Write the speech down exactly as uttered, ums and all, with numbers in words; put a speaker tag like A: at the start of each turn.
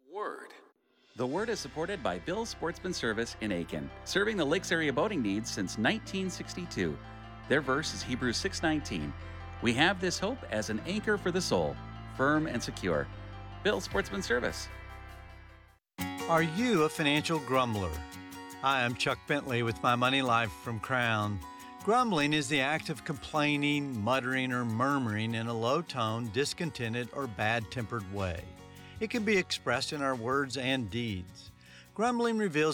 A: Word. The Word is supported by Bill's Sportsman Service in Aiken, serving the Lakes area boating needs since nineteen sixty-two. Their verse is Hebrews six nineteen. We have this hope as an anchor for the soul, firm and secure. Bill's Sportsman Service.
B: Are you a financial grumbler? Hi, I'm Chuck Bentley with My Money Life from Crown. Grumbling is the act of complaining, muttering, or murmuring in a low tone, discontented, or bad-tempered way. It can be expressed in our words and deeds. Grumbling reveals